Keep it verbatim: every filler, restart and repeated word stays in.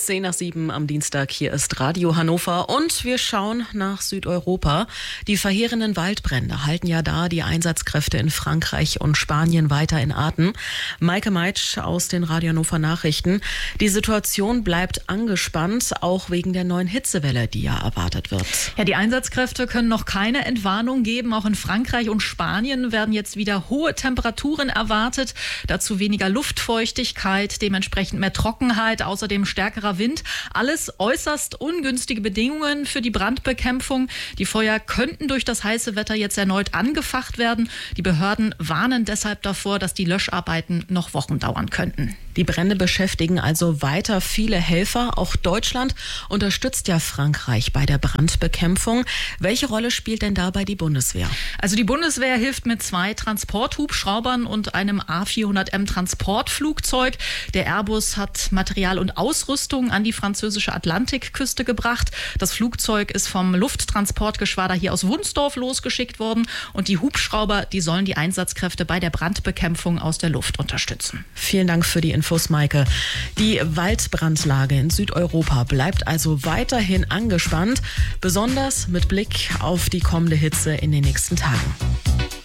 Zehn nach sieben am Dienstag. Hier ist Radio Hannover und wir schauen nach Südeuropa. Die verheerenden Waldbrände halten ja da die Einsatzkräfte in Frankreich und Spanien weiter in Atem. Maike Meitsch aus den Radio Hannover Nachrichten. Die Situation bleibt angespannt, auch wegen der neuen Hitzewelle, die ja erwartet wird. Ja, die Einsatzkräfte können noch keine Entwarnung geben. Auch in Frankreich und Spanien werden jetzt wieder hohe Temperaturen erwartet. Dazu weniger Luftfeuchtigkeit, dementsprechend mehr Trockenheit, außerdem stärkerer Wind. Alles äußerst ungünstige Bedingungen für die Brandbekämpfung. Die Feuer könnten durch das heiße Wetter jetzt erneut angefacht werden. Die Behörden warnen deshalb davor, dass die Löscharbeiten noch Wochen dauern könnten. Die Brände beschäftigen also weiter viele Helfer. Auch Deutschland unterstützt ja Frankreich bei der Brandbekämpfung. Welche Rolle spielt denn dabei die Bundeswehr? Also die Bundeswehr hilft mit zwei Transporthubschraubern und einem A vierhundert M Transportflugzeug. Der Airbus hat Material und Ausrüstung an die französische Atlantikküste gebracht. Das Flugzeug ist vom Lufttransportgeschwader hier aus Wunsdorf losgeschickt worden. Und die Hubschrauber, die sollen die Einsatzkräfte bei der Brandbekämpfung aus der Luft unterstützen. Vielen Dank für die Infos, Maike. Die Waldbrandlage in Südeuropa bleibt also weiterhin angespannt, besonders mit Blick auf die kommende Hitze in den nächsten Tagen.